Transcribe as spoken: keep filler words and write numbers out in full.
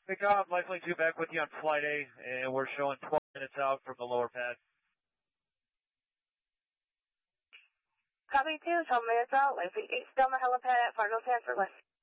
Hey, Cobb, Lifelink two back with you on flight A, and we're showing twelve minutes out from the lower pad. Copy two, twelve minutes out, Lifelink eight, still on the helipad at Fargo, San Francisco.